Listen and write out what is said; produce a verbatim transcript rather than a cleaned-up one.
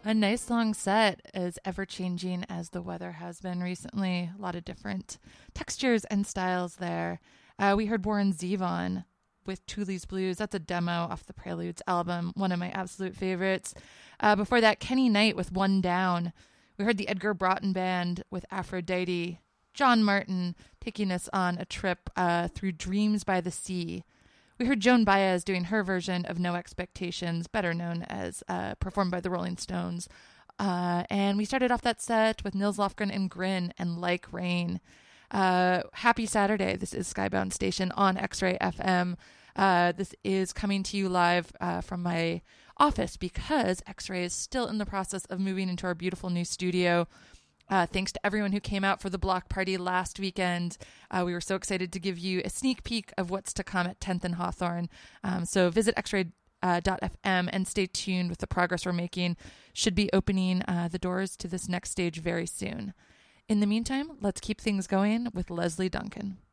A nice long set, as ever-changing as the weather has been recently. A lot of different textures and styles there. Uh, we heard Warren Zevon with Thule's Blues. That's a demo off the Preludes album, one of my absolute favorites. Uh, before that, Kenny Knight with One Down. We heard the Edgar Broughton Band with Aphrodite. John Martin taking us on a trip uh, through Dreams by the Sea. We heard Joan Baez doing her version of No Expectations, better known as uh, performed by the Rolling Stones. Uh, and we started off that set with Nils Lofgren and Grin and Like Rain. Uh, happy Saturday. This is Skybound Station on X-Ray F M. Uh, this is coming to you live uh, from my office because X-Ray is still in the process of moving into our beautiful new studio. Uh, thanks to everyone who came out for the block party last weekend. Uh, we were so excited to give you a sneak peek of what's to come at tenth and Hawthorne. Um, so visit x ray dot f m and stay tuned with the progress we're making. Should be opening uh, the doors to this next stage very soon. In the meantime, let's keep things going with Leslie Duncan.